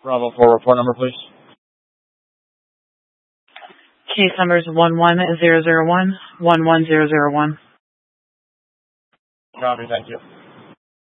Bravo 4, report number, please. Case numbers 11001, 11001. Copy, thank you.